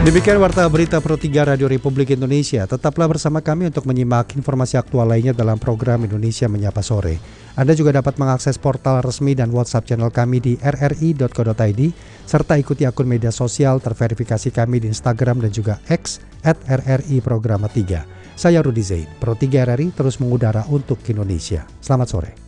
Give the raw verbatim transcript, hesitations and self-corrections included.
Demikian Warta Berita Pro tiga Radio Republik Indonesia. Tetaplah bersama kami untuk menyimak informasi aktual lainnya dalam program Indonesia Menyapa Sore. Anda juga dapat mengakses portal resmi dan WhatsApp channel kami di r r i dot co dot i d serta ikuti akun media sosial terverifikasi kami di Instagram dan juga X at r r i programa tiga. Saya Rudi Zaid, Pro tiga R R I terus mengudara untuk Indonesia. Selamat sore.